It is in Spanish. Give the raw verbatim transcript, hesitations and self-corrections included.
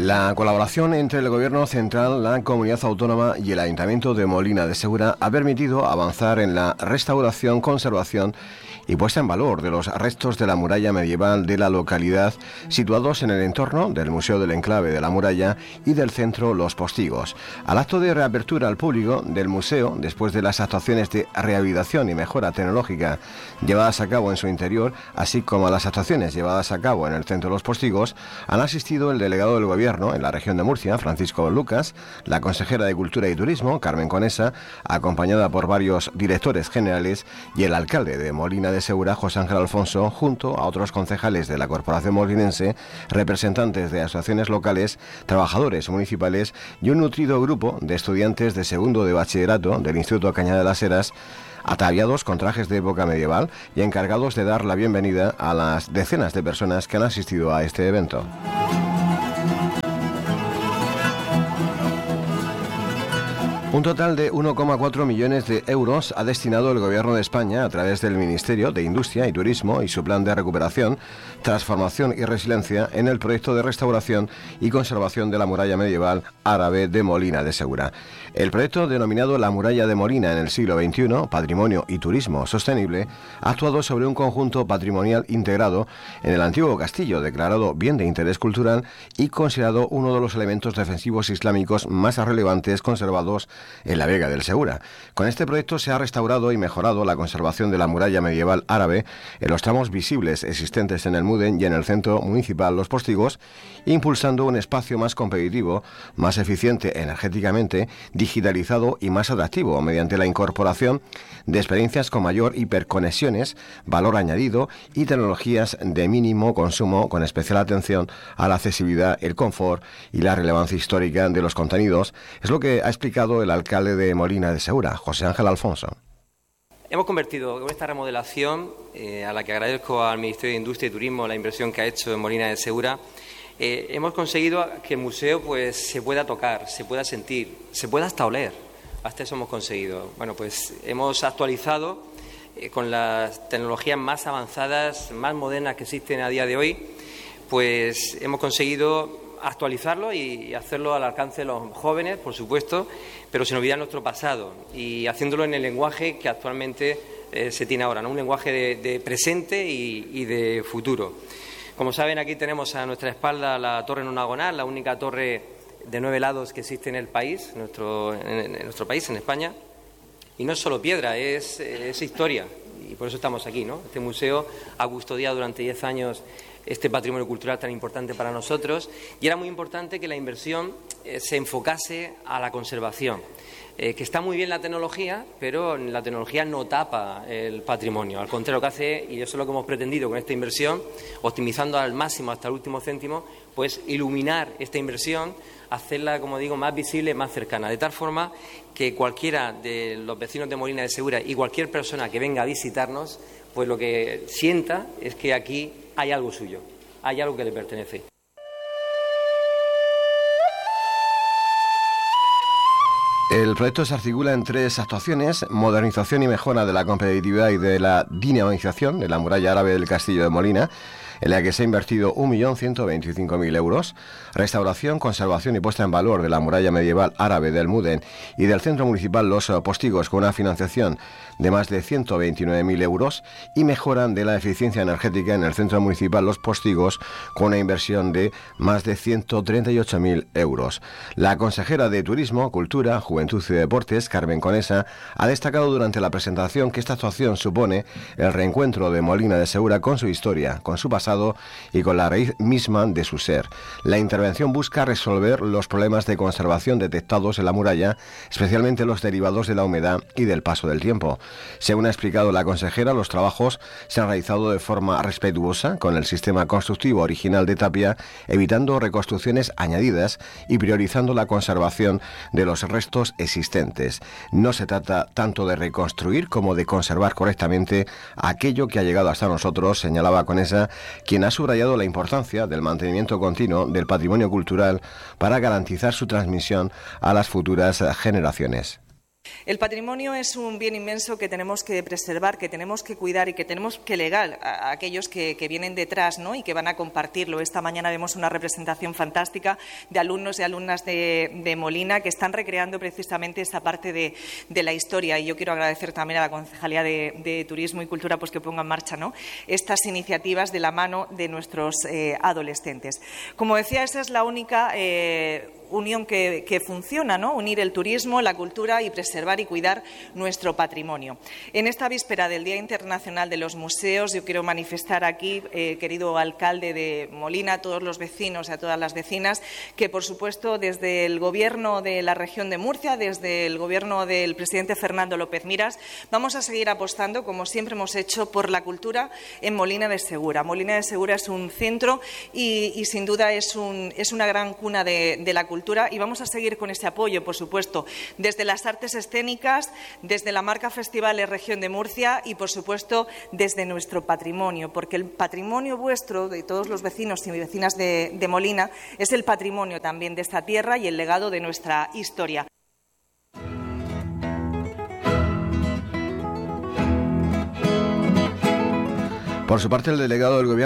La colaboración entre el Gobierno Central, la Comunidad Autónoma y el Ayuntamiento de Molina de Segura ha permitido avanzar en la restauración, conservación y puesta en valor de los restos de la muralla medieval de la localidad, situados en el entorno del Museo del Enclave de la Muralla y del Centro Los Postigos. Al acto de reapertura al público del museo, después de las actuaciones de rehabilitación y mejora tecnológica llevadas a cabo en su interior, así como a las actuaciones llevadas a cabo en el Centro Los Postigos, han asistido el delegado del Gobierno en la región de Murcia, Francisco Lucas, la consejera de Cultura y Turismo, Carmen Conesa, acompañada por varios directores generales, y el alcalde de Molina de Segura, José Ángel Alfonso, junto a otros concejales de la Corporación Molinense, representantes de asociaciones locales, trabajadores municipales y un nutrido grupo de estudiantes de segundo de bachillerato del Instituto Cañada de las Heras, ataviados con trajes de época medieval y encargados de dar la bienvenida a las decenas de personas que han asistido a este evento. Un total de uno coma cuatro millones de euros ha destinado el Gobierno de España a través del Ministerio de Industria y Turismo y su plan de recuperación, transformación y resiliencia en el proyecto de restauración y conservación de la muralla medieval árabe de Molina de Segura. El proyecto, denominado La Muralla de Molina en el siglo veintiuno, Patrimonio y Turismo Sostenible, ha actuado sobre un conjunto patrimonial integrado en el antiguo castillo, declarado bien de interés cultural y considerado uno de los elementos defensivos islámicos más relevantes conservados en la Vega del Segura. Con este proyecto se ha restaurado y mejorado la conservación de la muralla medieval árabe en los tramos visibles existentes en el Muden y en el centro municipal Los Postigos, impulsando un espacio más competitivo, más eficiente energéticamente, digitalizado y más atractivo mediante la incorporación de experiencias con mayor hiperconexiones, valor añadido y tecnologías de mínimo consumo, con especial atención a la accesibilidad, el confort y la relevancia histórica de los contenidos. Es lo que ha explicado el alcalde de Molina de Segura, José Ángel Alfonso. Hemos convertido con esta remodelación, eh, a la que agradezco al Ministerio de Industria y Turismo la inversión que ha hecho en Molina de Segura, eh, hemos conseguido que el museo pues se pueda tocar, se pueda sentir, se pueda hasta oler. Hasta eso hemos conseguido. Bueno, pues hemos actualizado eh, con las tecnologías más avanzadas, más modernas que existen a día de hoy, pues hemos conseguido actualizarlo y hacerlo al alcance de los jóvenes, por supuesto, pero sin olvidar nuestro pasado y haciéndolo en el lenguaje que actualmente eh, se tiene ahora, ¿no? Un lenguaje de, de presente y, y de futuro. Como saben, aquí tenemos a nuestra espalda la Torre Nonagonal, la única torre de nueve lados que existe en el país, nuestro, en, en nuestro país, en España. Y no es solo piedra, es, es historia, y por eso estamos aquí, ¿no? Este museo ha custodiado durante diez años este patrimonio cultural tan importante para nosotros, y era muy importante que la inversión eh, se enfocase a la conservación, eh, que está muy bien la tecnología, pero la tecnología no tapa el patrimonio, al contrario, lo que hace, y eso es lo que hemos pretendido con esta inversión, optimizando al máximo hasta el último céntimo, pues iluminar esta inversión, hacerla, como digo, más visible, más cercana, de tal forma que cualquiera de los vecinos de Molina de Segura y cualquier persona que venga a visitarnos, pues lo que sienta es que aquí hay algo suyo, hay algo que le pertenece. El proyecto se articula en tres actuaciones: modernización y mejora de la competitividad y de la dinamización de la muralla árabe del Castillo de Molina, en la que se ha invertido un millón ciento veinticinco mil euros, restauración, conservación y puesta en valor de la muralla medieval árabe del Muden y del Centro Municipal Los Postigos, con una financiación de más de ciento veintinueve mil euros, y mejora de la eficiencia energética en el Centro Municipal Los Postigos, con una inversión de más de ciento treinta y ocho mil euros. La consejera de Turismo, Cultura, Juventud y Deportes, Carmen Conesa, ha destacado durante la presentación que esta actuación supone el reencuentro de Molina de Segura con su historia, con su pasado y con la raíz misma de su ser. La intervención busca resolver los problemas de conservación detectados en la muralla, especialmente los derivados de la humedad y del paso del tiempo. Según ha explicado la consejera, los trabajos se han realizado de forma respetuosa con el sistema constructivo original de tapia, evitando reconstrucciones añadidas y priorizando la conservación de los restos existentes. No se trata tanto de reconstruir como de conservar correctamente aquello que ha llegado hasta nosotros, señalaba Conesa, quien ha subrayado la importancia del mantenimiento continuo del patrimonio cultural para garantizar su transmisión a las futuras generaciones. El patrimonio es un bien inmenso que tenemos que preservar, que tenemos que cuidar y que tenemos que legar a aquellos que, que vienen detrás, ¿no?, y que van a compartirlo. Esta mañana vemos una representación fantástica de alumnos y alumnas de, de Molina que están recreando precisamente esta parte de, de la historia. Y yo quiero agradecer también a la Concejalía de, de Turismo y Cultura pues, que ponga en marcha, ¿no?, estas iniciativas de la mano de nuestros eh, adolescentes. Como decía, esa es la única eh, unión que, que funciona, ¿no?, unir el turismo, la cultura y preservar y cuidar nuestro patrimonio. En esta víspera del Día Internacional de los Museos, yo quiero manifestar aquí, eh, querido alcalde de Molina, a todos los vecinos y a todas las vecinas, que, por supuesto, desde el Gobierno de la región de Murcia, desde el Gobierno del presidente Fernando López Miras, vamos a seguir apostando, como siempre hemos hecho, por la cultura en Molina de Segura. Molina de Segura es un centro y, y sin duda, es, un, es una gran cuna de, de la cultura. Y vamos a seguir con ese apoyo, por supuesto, desde las artes escénicas, desde la marca Festivales Región de Murcia y, por supuesto, desde nuestro patrimonio, porque el patrimonio vuestro, de todos los vecinos y vecinas de, de Molina, es el patrimonio también de esta tierra y el legado de nuestra historia. Por su parte, el delegado del Gobierno